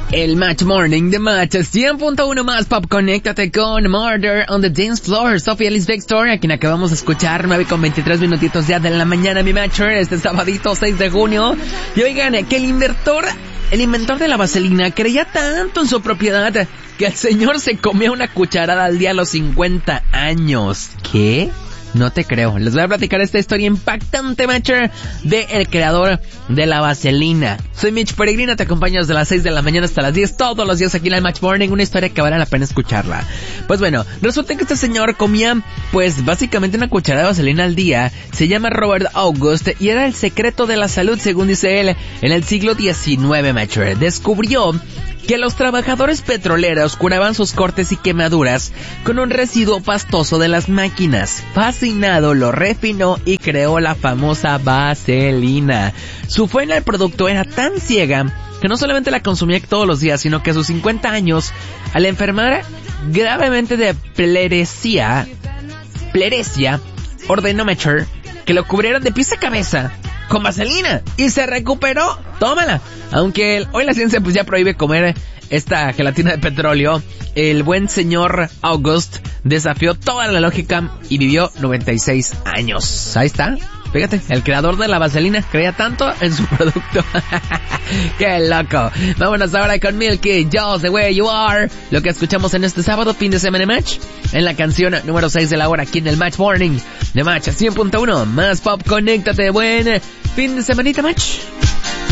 El Match Morning de Match 100.1 más pop. Conéctate con Murder on the Dance Floor. Sofía Lisbeck Story, a quien acabamos de escuchar. 9:23 minutitos ya de la mañana, mi Matcher. Este sabadito 6 de junio. Y oigan, que el inventor de la vaselina creía tanto en su propiedad que el señor se comía una cucharada al día a los 50 años. ¿Qué? No te creo. Les voy a platicar esta historia impactante, Matcher, de el creador de la vaselina. Soy Mitch Peregrina, te acompaño desde las 6 de la mañana hasta las 10, todos los días aquí en el Match Morning, una historia que vale la pena escucharla. Pues bueno, resulta que este señor comía, pues, básicamente una cucharada de vaselina al día. Se llama Robert August y era el secreto de la salud, según dice él, en el siglo XIX, Matcher. Descubrió que los trabajadores petroleros curaban sus cortes y quemaduras con un residuo pastoso de las máquinas. Fascinado, lo refinó y creó la famosa vaselina. Su fe en el producto era tan ciega que no solamente la consumía todos los días, sino que a sus 50 años, al enfermar gravemente de pleresia, ordenó Matcher que lo cubrieran de pies a cabeza con vaselina y se recuperó. Tómala. Aunque hoy la ciencia pues ya prohíbe comer esta gelatina de petróleo, el buen señor August desafió toda la lógica y vivió 96 años. Ahí está. Fíjate, el creador de la vaselina creía tanto en su producto. ¡Qué loco! Vámonos ahora con Milky, Just the Way You Are. Lo que escuchamos en este sábado, fin de semana Match, en la canción número 6 de la hora, aquí en el Match Morning de Match 100.1. Más pop, conéctate, buen fin de semanita Match.